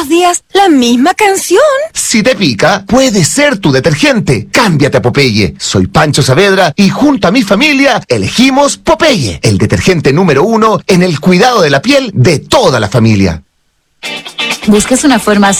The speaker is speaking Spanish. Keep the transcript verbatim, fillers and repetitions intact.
los días la misma canción. Si te pica, puede ser tu detergente. Cámbiate a Popeye. Soy Pancho Saavedra y junto a mi familia elegimos Popeye, el detergente número uno en el cuidado de la piel de toda la familia. ¿Buscas una forma